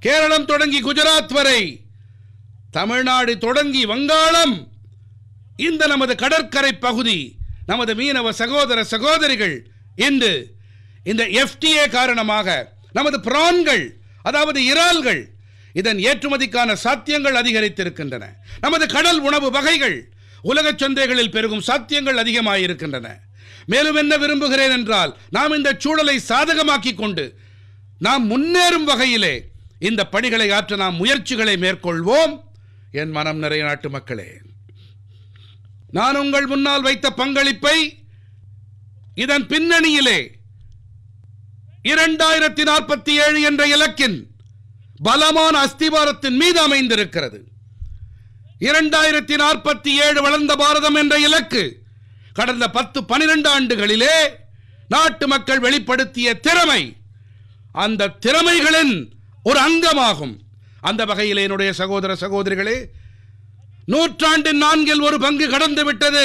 கேரளம் தொடங்கி குஜராத் வரை, தமிழ்நாடு தொடங்கி வங்காளம், இந்த நமது கடற்கரை பகுதி, நமது மீனவ சகோதர சகோதரிகள் இன்று இந்த FTA காரணமாக நமது பிரான்கள், அதாவது இறால்கள், இதன் ஏற்றுமதிக்கான சாத்தியங்கள் அதிகரித்திருக்கின்றன. நமது கடல் உணவு வகைகள் உலக சந்தைகளில் பெருகும் சாத்தியங்கள் அதிகமாயிருக்கின்றன. மேலும் என்ன விரும்புகிறேன் என்றால், நாம் இந்த சூழலை சாதகமாக்கிக் கொண்டு நாம் முன்னேறும் வகையிலே இந்த பணிகளை ஆற்ற நாம் முயற்சிகளை மேற்கொள்வோம். என் மனம் நிறைய நாட்டு மக்களே, நான் உங்கள் முன்னால் வைத்த பங்களிப்பை இதன் பின்னணியிலே 2047 என்ற இலக்கின் பலமான அஸ்திவாரத்தின் மீது அமைந்திருக்கிறது. 2047 வளர்ந்த பாரதம் என்ற இலக்கு கடந்த 10-12 ஆண்டுகளிலே நாட்டு மக்கள் வெளிப்படுத்திய திறமை, அந்த திறமைகளின் ஒரு அங்கமாகும். அந்த வகையில் என்னுடைய சகோதர சகோதரிகளே, நூற்றாண்டின் 1/4 பங்கு கடந்து விட்டது.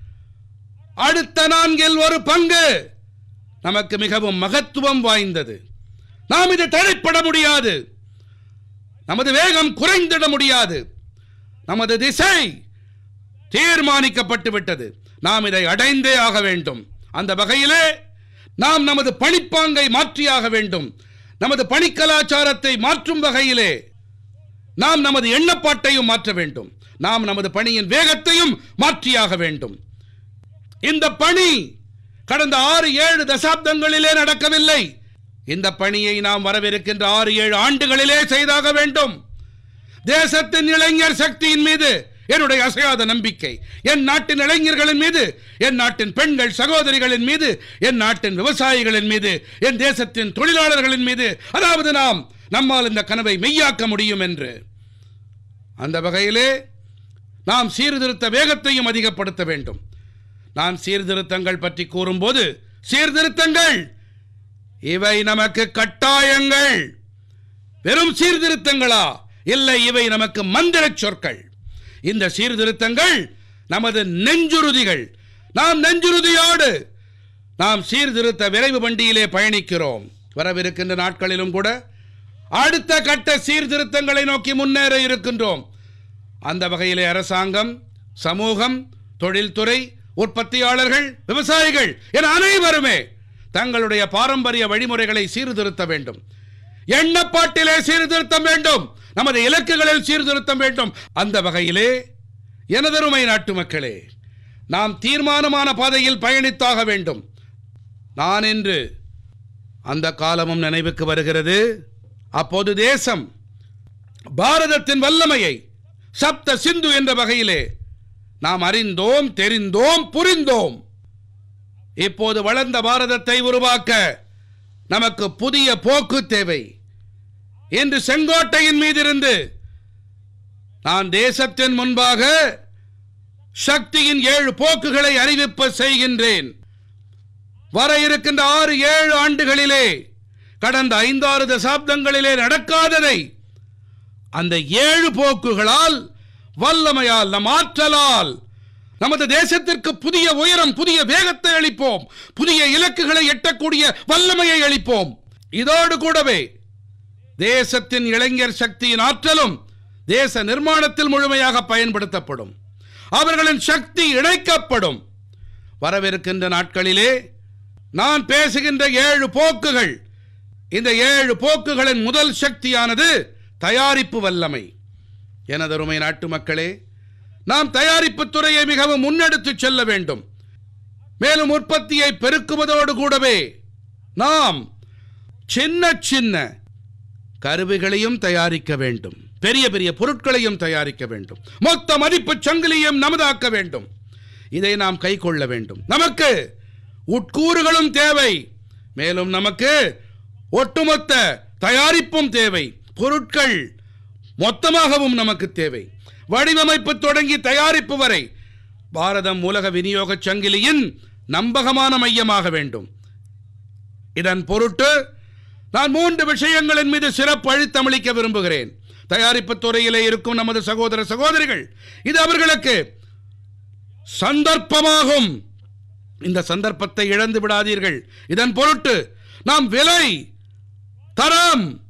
அடுத்த 1/4 பங்கு நமக்கு மிகவும் மகத்துவம் வாய்ந்தது. நாம் இதை தடைப்பட முடியாது. நமது வேகம் குறைந்திட முடியாது. நமது திசை தீர்மானிக்கப்பட்டு விட்டது. நாம் இதை அடைந்தே ஆக வேண்டும். அந்த வகையிலே நாம் நமது பணிப்பாங்கை மாற்றியாக வேண்டும். நமது பணி கலாச்சாரத்தை மாற்றும் வகையிலே நாம் நமது எண்ணப்பாட்டையும் மாற்ற வேண்டும். நாம் நமது பணியின் வேகத்தையும் மாற்றியாக வேண்டும். இந்த பணி கடந்த 6-7 தசாப்தங்களிலே நடக்கவில்லை. இந்த பணியை நாம் வரவிருக்கின்ற 6-7 ஆண்டுகளிலே செய்தாக வேண்டும். தேசத்தின் இளைஞர் சக்தியின் மீது என்னுடைய அசையாத நம்பிக்கை, என் நாட்டின் இளைஞர்களின் மீது, என் நாட்டின் பெண்கள் சகோதரிகளின் மீது, என் நாட்டின் விவசாயிகளின் மீது, என் தேசத்தின் தொழிலாளர்களின் மீது, அதாவது நம்மால் இந்த கனவை மெய்யாக்க முடியும் என்று. அந்த வகையிலே நாம் சீர்திருத்த வேகத்தையும் அதிகப்படுத்த வேண்டும். நான் சீர்திருத்தங்கள் பற்றி கூறும்போது, சீர்திருத்தங்கள் இவை நமக்கு கட்டாயங்கள். வெறும் சீர்திருத்தங்களா? இல்லை, இவை நமக்கு மந்திர சொற்கள். இந்த சீர்திருத்தங்கள் நமது நெஞ்சுறுதிகள். நாம் நெஞ்சுறுதியோடு நாம் சீர்திருத்த விரைவு வண்டியிலே பயணிக்கிறோம். வரவிருக்கின்ற நாட்களிலும் கூட அடுத்த கட்ட சீர்திருத்தங்களை நோக்கி முன்னேற இருக்கின்றோம். அந்த வகையிலே அரசாங்கம், சமூகம், தொழில்துறை, உற்பத்தியாளர்கள், விவசாயிகள் என அனைவருமே தங்களுடைய பாரம்பரிய வழிமுறைகளை சீர்திருத்த வேண்டும். எண்ணப்பாட்டிலே சீர்திருத்தம் வேண்டும். நமது இலக்குகளில் சீர்திருத்தம் வேண்டும். அந்த வகையிலே எனதருமை நாட்டு மக்களே, நாம் தீர்மானமான பாதையில் பயணித்தாக வேண்டும். நான் இன்று அந்த காலமும் நினைவுக்கு வருகிறது. அப்போது தேசம் பாரதத்தின் வல்லமையை சப்த சிந்து என்ற வகையிலே நாம் அறிந்தோம், தெரிந்தோம், புரிந்தோம். இப்போது வளர்ந்த பாரதத்தை உருவாக்க நமக்கு புதிய போக்கு தேவை. இன்று செங்கோட்டையின் மீதிருந்து நான் தேசத்தின் முன்பாக சக்தியின் 7 போக்குகளை அறிவிப்பு செய்கின்றேன். வர இருக்கின்ற 6-7 ஆண்டுகளிலே கடந்த 5-6 தசாப்தங்களிலே நடக்காததை அந்த 7 போக்குகளால், வல்லமையால், நம் ஆற்றலால் நமது தேசத்திற்கு புதிய உயரம், புதிய வேகத்தை அளிப்போம். புதிய இலக்குகளை எட்டக்கூடிய வல்லமையை அளிப்போம். இதோடு கூடவே தேசத்தின் இளைஞர் சக்தியின் ஆற்றலும் தேச நிர்மாணத்தில் முழுமையாக பயன்படுத்தப்படும். அவர்களின் சக்தி இணைக்கப்படும். வரவிருக்கின்ற நாட்களிலே நான் பேசுகின்ற 7 போக்குகள், இந்த 7 போக்குகளின் முதல் சக்தியானது தயாரிப்பு வல்லமை. எனதருமை நாட்டு மக்களே, நாம் தயாரிப்பு துறையை மிகவும் முன்னெடுத்து செல்ல வேண்டும். மேலும் உற்பத்தியை பெருக்குவதோடு கூடவே நாம் சின்ன சின்ன கருவிகளையும் தயாரிக்க வேண்டும். பெரிய பெரிய பொருட்களையும் தயாரிக்க வேண்டும். மொத்த மதிப்பு சங்கிலியும் நமதாக்க வேண்டும். இதை நாம் கை கொள்ள வேண்டும். நமக்கு உட்கூறுகளும் தேவை. மேலும் நமக்கு ஒட்டுமொத்த தயாரிப்பும் தேவை. பொருட்கள் மொத்தமாகவும் நமக்கு தேவை. வடிவமைப்பு தொடங்கி தயாரிப்பு வரை பாரதம் உலக விநியோக சங்கிலியின் நம்பகமான மையமாக வேண்டும். இதன் பொருட்டு நான் 3 விஷயங்களின் மீது சிறப்பு அழுத்தமளிக்க விரும்புகிறேன். தயாரிப்பு துறையிலே இருக்கும் நமது சகோதர சகோதரிகள், இது அவர்களுக்கு சந்தர்ப்பமாகும். இந்த சந்தர்ப்பத்தை இழந்து விடாதீர்கள். இதன் பொருட்டு நாம் விலை, தரம்,